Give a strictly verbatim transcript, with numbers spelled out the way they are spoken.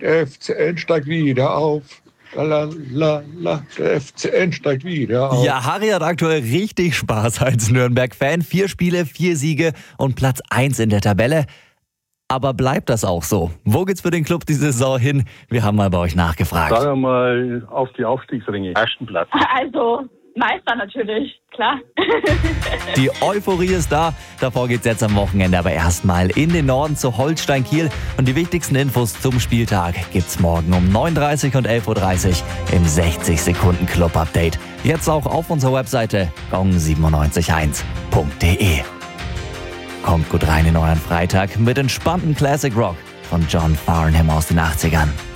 der F C N steigt wieder auf. Lalalala, der F C N steigt wieder auf. Ja, Harry hat aktuell richtig Spaß als Nürnberg-Fan. Vier Spiele, vier Siege und Platz eins in der Tabelle. Aber bleibt das auch so? Wo geht's für den Club diese Saison hin? Wir haben mal bei euch nachgefragt. Sagen wir mal auf die Aufstiegsringe. Ersten Platz. Also Meister natürlich, klar. Die Euphorie ist da. Davor geht's jetzt am Wochenende aber erstmal in den Norden zu Holstein Kiel. Und die wichtigsten Infos zum Spieltag gibt's morgen um neun Uhr dreißig und elf Uhr dreißig im sechzig Sekunden Club Update. Jetzt auch auf unserer Webseite gong neunundsiebzig Komma eins punkt de. Kommt gut rein in euren Freitag mit entspanntem Classic Rock von John Farnham aus den achtzigern.